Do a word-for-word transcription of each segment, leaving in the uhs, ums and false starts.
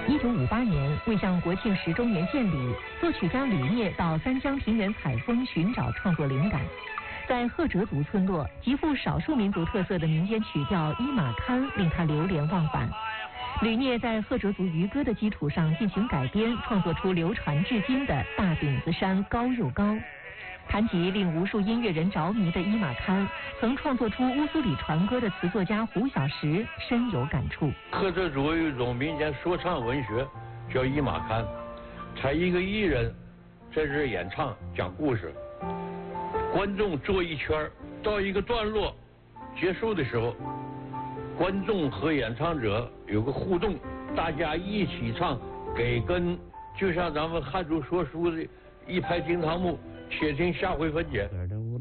一九五八年，为向国庆十周年献礼，作曲家吕聂到三江平原采风寻找创作灵感。在赫哲族村落，极富少数民族特色的民间曲调伊玛堪令他流连忘返。吕聂在赫哲族渔歌的基础上进行改编，创作出流传至今的《大顶子山高又高》。谈及令无数音乐人着迷的伊玛堪，曾创作出乌苏里传歌的词作家胡小石深有感触。 赫哲族有一种民间说唱文学，叫伊玛堪，他一个艺人在这演唱讲故事，观众坐一圈，到一个段落结束的时候，观众和演唱者有个互动，大家一起唱，给跟就像咱们汉族说书的一拍惊堂木。且听下回分解。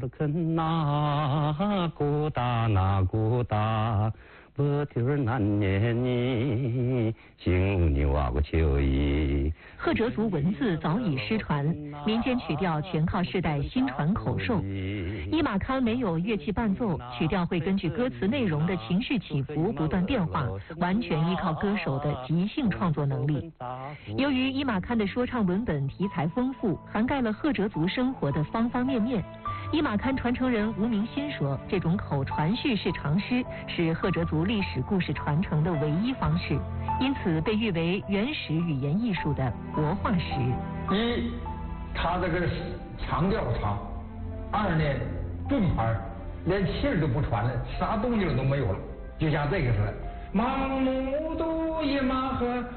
赫哲族文字早已失传，民间曲调全靠世代心传口授。伊玛堪没有乐器伴奏，曲调会根据歌词内容的情绪起伏不断变化，完全依靠歌手的即兴创作能力。由于伊玛堪的说唱文本题材丰富，涵盖了赫哲族生活的方方面面。伊玛堪传承人吴明新说，这种口传叙事长诗是赫哲族历史故事传承的唯一方式，因此被誉为原始语言艺术的活化石。 一，他这个长调长；二呢，重拍，连气儿都不传了，啥动静都没有了，就像这个似的。盲目都一马和